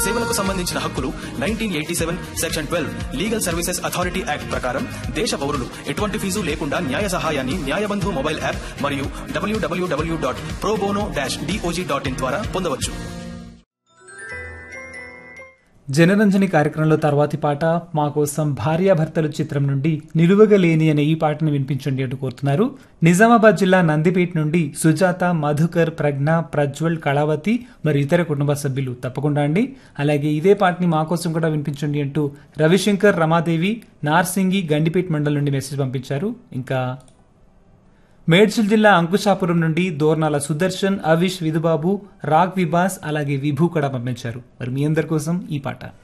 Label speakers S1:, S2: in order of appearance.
S1: సేవలకు సంబంధించిన హక్కులు 1987 section 12 legal services authority act ప్రకారం దేశ పౌరులు ఎటువంటి ఫీజు లేకుండా న్యాయ సహాయాన్ని న్యాయబంధు మొబైల్ యాప్ మరియు www.probono-dog.in ద్వారా పొందవచ్చు.
S2: జనరంజని కార్యక్రమంలో తర్వాతి పాట మా కోసం భార్యాభర్తలు చిత్రం నుండి నిలువగలేని అనే ఈ పాటను వినిపించండి అంటూ కోరుతున్నారు. నిజామాబాద్ జిల్లా నందిపేట నుండి సుజాత, మధుకర్, ప్రజ్ఞ, ప్రజ్వల్, కళావతి మరి ఇతర కుటుంబ సభ్యులు తప్పకుండా అండి. అలాగే ఇదే పాటని మా కోసం కూడా వినిపించండి అంటూ రవిశంకర్, రమాదేవి, నార్సింగి, గండిపేట మండలం నుండి మెసేజ్ పంపించారు. ఇంకా మేడ్చల్ జిల్లా అంకుశాపురం నుండి దోర్నాల సుదర్శన్, అవిష్, విధుబాబు, రాగ్ విబాస్ అలాగే విభూ కూడా పంపించారు. మరి మీ అందరి కోసం ఈ పాట.